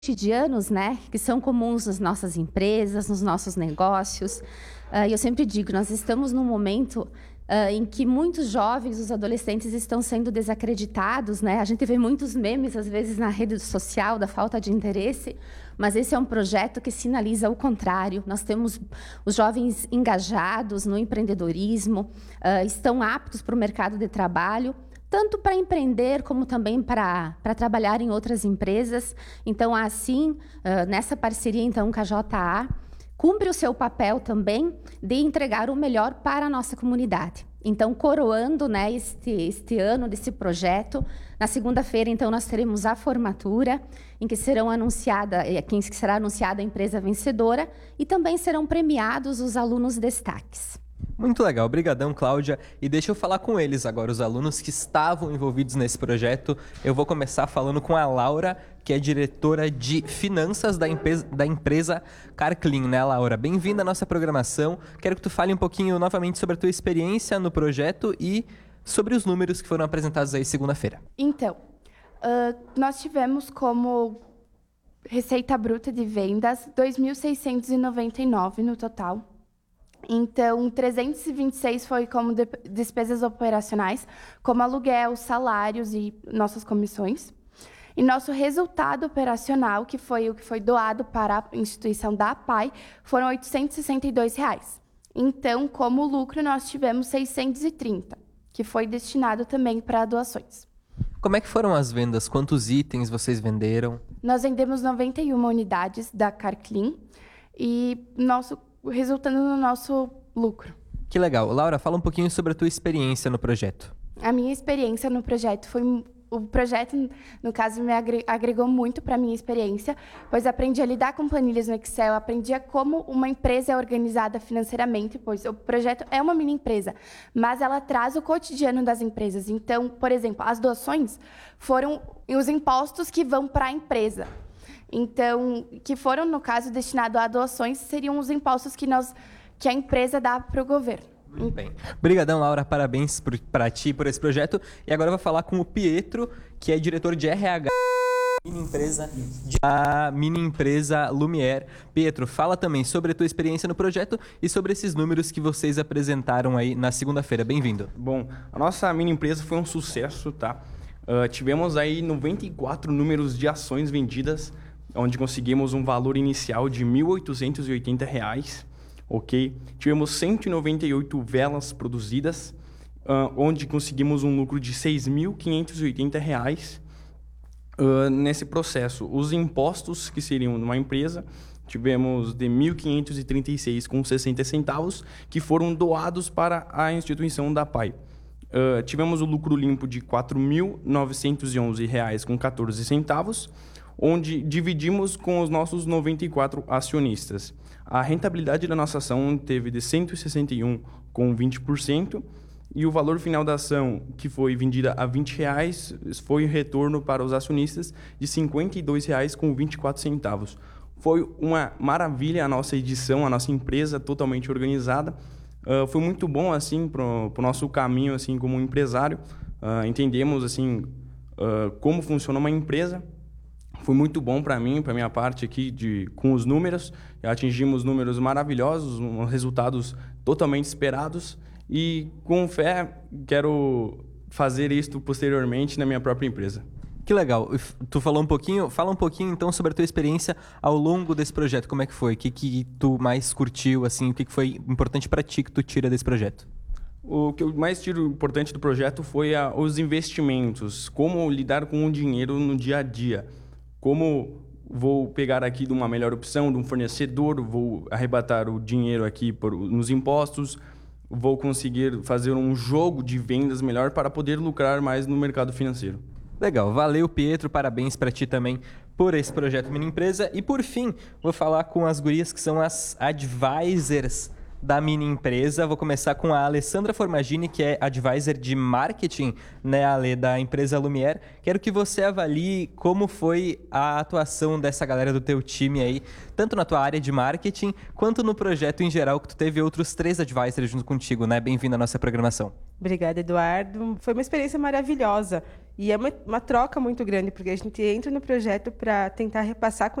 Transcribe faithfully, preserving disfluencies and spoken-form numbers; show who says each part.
Speaker 1: cotidianos, né, que são comuns nas nossas empresas, nos nossos negócios. Uh, eu sempre digo, nós estamos num momento uh, em que muitos jovens, os adolescentes, estão sendo desacreditados, né? A gente vê muitos memes, às vezes, na rede social, da falta de interesse, mas esse é um projeto que sinaliza o contrário. Nós temos os jovens engajados no empreendedorismo, uh, estão aptos para o mercado de trabalho, tanto para empreender como também para, para trabalhar em outras empresas. Então, assim, uh, nessa parceria então, com a J A, cumpre o seu papel também de entregar o melhor para a nossa comunidade. Então, coroando, né, este, este ano desse projeto, na segunda-feira, então, nós teremos a formatura, em que serão anunciada, em que será anunciada a empresa vencedora, e também serão premiados os alunos destaques.
Speaker 2: Muito legal, obrigadão, Cláudia. E deixa eu falar com eles agora, os alunos que estavam envolvidos nesse projeto. Eu vou começar falando com a Laura, que é diretora de finanças da empresa, da empresa Carclean, né, Laura? Bem-vinda à nossa programação. Quero que tu fale um pouquinho novamente sobre a tua experiência no projeto e sobre os números que foram apresentados aí segunda-feira.
Speaker 3: Então, uh, nós tivemos como receita bruta de vendas dois mil seiscentos e noventa e nove no total. Então, trezentos e vinte e seis foi como de, despesas operacionais, como aluguel, salários e nossas comissões. E nosso resultado operacional, que foi o que foi doado para a instituição da A P A I, foram oitocentos e sessenta e dois reais. Então, como lucro, nós tivemos seiscentos e trinta, que foi destinado também para doações.
Speaker 2: Como é que foram as vendas? Quantos itens vocês venderam?
Speaker 3: Nós vendemos noventa e uma unidades da Carclean e nosso resultando no nosso lucro.
Speaker 2: Que legal. Laura, fala um pouquinho sobre a tua experiência no projeto.
Speaker 3: A minha experiência no projeto foi... O projeto, no caso, me agregou muito para a minha experiência, pois aprendi a lidar com planilhas no Excel, aprendi a como uma empresa é organizada financeiramente, pois o projeto é uma mini empresa, mas ela traz o cotidiano das empresas. Então, por exemplo, as doações foram os impostos que vão para a empresa. Então, que foram, no caso, destinados a doações, seriam os impostos que, nós, que a empresa dá para o governo.
Speaker 2: Muito bem. Obrigadão, Laura. Parabéns para ti por esse projeto. E agora eu vou falar com o Pietro, que é diretor de R H da mini empresa, a mini empresa Lumière. Pietro, fala também sobre a tua experiência no projeto e sobre esses números que vocês apresentaram aí na segunda-feira. Bem-vindo.
Speaker 4: Bom, a nossa mini empresa foi um sucesso, tá? Uh, tivemos aí noventa e quatro números de ações vendidas, onde conseguimos um valor inicial de mil oitocentos e oitenta reais, ok? Tivemos cento e noventa e oito velas produzidas, uh, onde conseguimos um lucro de seis mil quinhentos e oitenta reais uh, nesse processo. Os impostos que seriam numa empresa, tivemos de mil quinhentos e trinta e seis reais com sessenta centavos, que foram doados para a instituição da A P A I. Uh, tivemos o lucro limpo de quatro mil novecentos e onze reais com quatorze centavos, onde dividimos com os nossos noventa e quatro acionistas. A rentabilidade da nossa ação teve de cento e sessenta e um com vinte por cento e o valor final da ação, que foi vendida a vinte reais, foi retorno para os acionistas de cinquenta e dois reais com vinte e quatro centavos. Foi uma maravilha a nossa edição, a nossa empresa totalmente organizada. Uh, foi muito bom assim para o nosso caminho assim como empresário. Uh, entendemos assim uh, como funciona uma empresa. Foi muito bom para mim, para minha parte aqui, de, com os números. Atingimos números maravilhosos, um, resultados totalmente esperados. E, com fé, quero fazer isto posteriormente na minha própria empresa.
Speaker 2: Que legal. Tu falou um pouquinho, fala um pouquinho então sobre a tua experiência ao longo desse projeto. Como é que foi? O que, que tu mais curtiu, assim? O que, que foi importante para ti que tu tira desse projeto?
Speaker 4: O que eu mais tiro importante do projeto foi a, os investimentos. Como lidar com o dinheiro no dia a dia. Como vou pegar aqui de uma melhor opção, de um fornecedor, vou arrebatar o dinheiro aqui por, nos impostos, vou conseguir fazer um jogo de vendas melhor para poder lucrar mais no mercado financeiro.
Speaker 2: Legal, valeu, Pietro, parabéns para ti também por esse projeto Mini Empresa. E por fim, vou falar com as gurias que são as advisors da mini empresa. Vou começar com a Alessandra Formagini, que é advisor de marketing, né, Ale, da empresa Lumière. Quero que você avalie como foi a atuação dessa galera do teu time aí, tanto na tua área de marketing, quanto no projeto em geral, que tu teve outros três advisors junto contigo, né? Bem-vindo à nossa programação.
Speaker 5: Obrigada, Eduardo. Foi uma experiência maravilhosa. E é uma, uma troca muito grande, porque a gente entra no projeto para tentar repassar